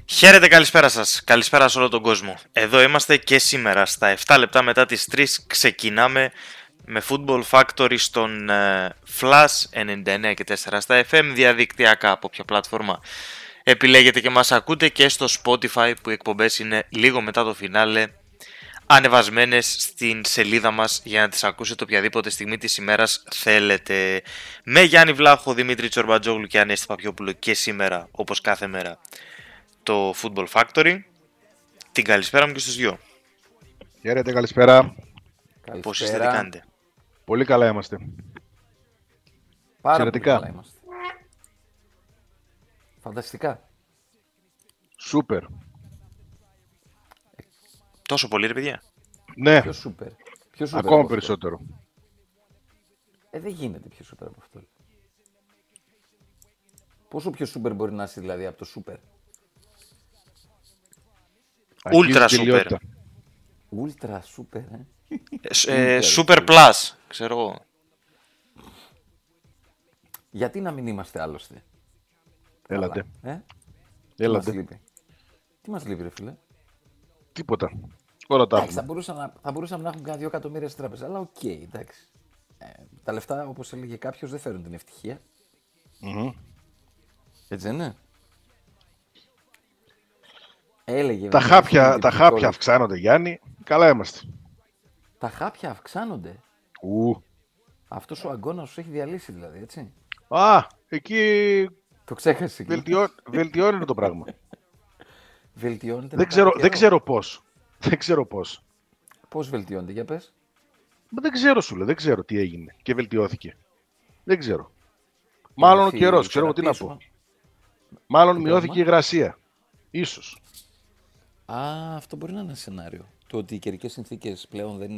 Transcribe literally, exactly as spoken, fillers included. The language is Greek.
Χαίρετε, καλησπέρα σας. Καλησπέρα σε όλο τον κόσμο. Εδώ είμαστε και σήμερα. Στα επτά λεπτά μετά τις τρεις ξεκινάμε με Football Factory στον uh, Flash ενενήντα εννέα και τέσσερα στα εφ εμ, διαδικτυακά από ποια πλατφόρμα επιλέγετε και μας ακούτε, και στο Spotify που οι εκπομπές είναι λίγο μετά το φινάλε ανεβασμένες στην σελίδα μας για να τις ακούσετε οποιαδήποτε στιγμή της ημέρας θέλετε. Με Γιάννη Βλάχο, Δημήτρη Τσορμπατζόγλου και Ανέστη Παπιόπουλο και σήμερα, όπως κάθε μέρα, το Football Factory. Την καλησπέρα μου και στους δυο. Χαίρετε, καλησπέρα. Πώς είστε, τι κάνετε? Πολύ καλά είμαστε. Πάρα Εξαιρετικά. πολύ καλά είμαστε. Φανταστικά. Σούπερ. Τόσο πολύ, ρε παιδιά? Ναι, Πιο σούπερ. Πιο σούπερ ακόμα από περισσότερο. αυτό. Ε, δεν γίνεται πιο σούπερ από αυτό. Πόσο πιο σούπερ μπορεί να είσαι δηλαδή από το σούπερ? Ultra Αγγίζει super. τελειότητα. Ultra σούπερ, ε. Ε, ε, super Plus, ξέρω εγώ. Γιατί να μην είμαστε άλλωστε? Έλατε. Καλά, ε? Τι μας Έλατε. λείπει? Τι μας λείπει, ρε φίλε? Τίποτα. Όλα τα Εντάξει, θα, έχουμε. μπορούσαμε να, θα μπορούσαμε να έχουμε κάνα δύο εκατομμύρια στην τράπεζα, αλλά οκ, εντάξει. Ε, τα λεφτά, όπως έλεγε κάποιος, δεν φέρουν την ευτυχία. Μμμ. Έτσι δεν είναι? Έλεγε. Τα μια χάπια, φίλη τα τυπική χάπια κόρη. αυξάνονται, Γιάννη. Καλά είμαστε. Τα χάπια αυξάνονται. Ου. Αυτός ο αγκώνας σου έχει διαλύσει δηλαδή, έτσι. Α, εκεί Το ξέχασε. εκεί. βελτιώ... βελτιώνεται το πράγμα. Βελτιώνεται. δεν, ξέρω, δεν ξέρω πώς. Δεν ξέρω πώς. Πώς βελτιώνεται, για πες. Μα δεν ξέρω, σου λέω. Δεν ξέρω τι έγινε και βελτιώθηκε. Δεν ξέρω. Μάλλον ο Ήρθε η καιρός. Ξέρω εγώ τι να θεραπεία πω. σου. Μάλλον Τι μειώθηκε πράγμα? η υγρασία. Ίσως. Α, αυτό μπορεί να είναι ένα σενάριο. Το ότι οι καιρικές συνθήκες πλέον δεν είναι